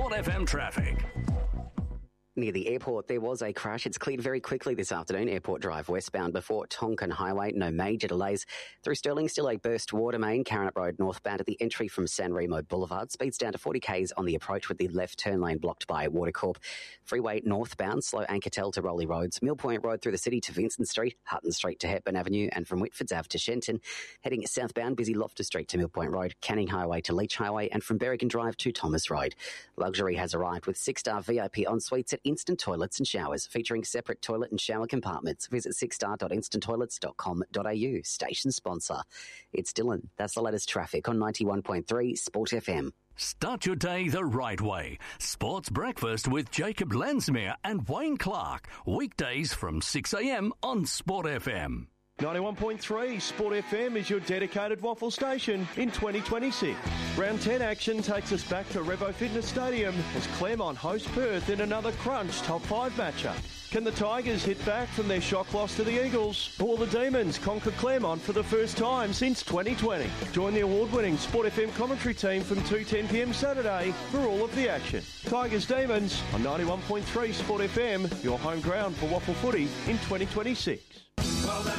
Sport FM traffic. Near the airport, there was a crash. It's cleared very quickly this afternoon. Airport Drive westbound before Tonkin Highway. No major delays. Through Stirling, still a burst water main. Karrinyup Road northbound at the entry from San Remo Boulevard. Speeds down to 40 k's on the approach with the left turn lane blocked by Watercorp. Freeway northbound, slow Anketel to Rowley Roads. Mill Point Road through the city to Vincent Street. Hutton Street to Hepburn Avenue. And from Whitfords Ave to Shenton. Heading southbound, busy Loftus Street to Mill Point Road. Canning Highway to Leach Highway. And from Berrigan Drive to Thomas Road. Luxury has arrived with 6-star VIP en-suites at Instant Toilets and Showers, featuring separate toilet and shower compartments. Visit 6star.instanttoilets.com.au. Station sponsor. It's Dylan. That's the latest traffic on 91.3 Sport FM. Start your day the right way. Sports Breakfast with Jacob Lansmere and Wayne Clark. Weekdays from 6 a.m. on Sport FM. 91.3 Sport FM is your dedicated waffle station in 2026. Round 10 action takes us back to Revo Fitness Stadium as Claremont host Perth in another crunch top 5 matchup. Can the Tigers hit back from their shock loss to the Eagles? Or will the Demons conquer Claremont for the first time since 2020? Join the award-winning Sport FM commentary team from 2:10pm Saturday for all of the action. Tigers Demons on 91.3 Sport FM, your home ground for waffle footy in 2026. Well,